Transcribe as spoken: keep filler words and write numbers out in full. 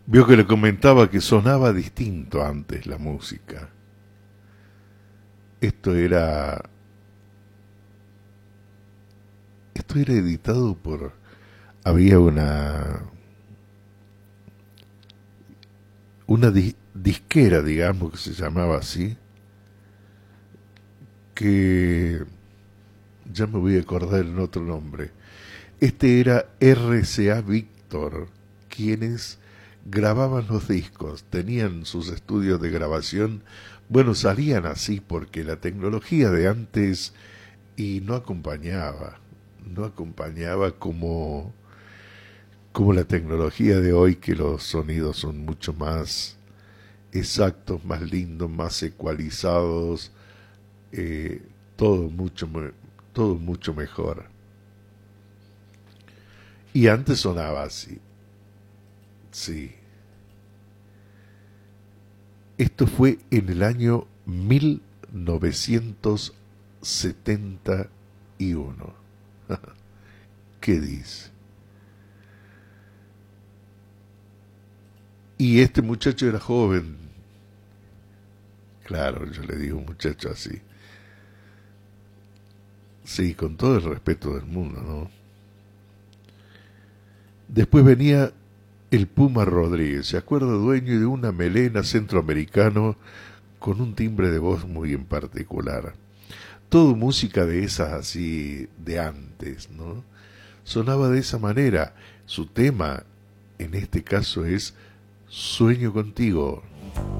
Vio que le comentaba que sonaba distinto antes la música. Esto era esto era editado por, había una una di- disquera, digamos, que se llamaba así, que ya me voy a acordar en otro nombre. Este era R C A Víctor, quienes grababan los discos, tenían sus estudios de grabación. Bueno, salían así porque la tecnología de antes y no acompañaba, no acompañaba como, como la tecnología de hoy, que los sonidos son mucho más exactos, más lindos, más ecualizados, eh, todo mucho, todo mucho mejor. Y antes sonaba así, sí. Esto fue en el año mil novecientos setenta y uno. ¿Qué dice? Y este muchacho era joven. Claro, yo le digo un muchacho así. Sí, con todo el respeto del mundo, ¿no? Después venía el Puma Rodríguez, ¿se acuerda? Dueño de una melena, centroamericano, con un timbre de voz muy en particular. Todo música de esas así de antes, ¿no? Sonaba de esa manera. Su tema, en este caso, es Sueño contigo.